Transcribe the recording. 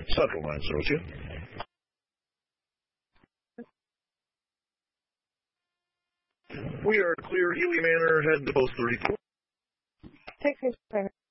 Central 902. We are clear, Ely Manor, heading to post 34. Take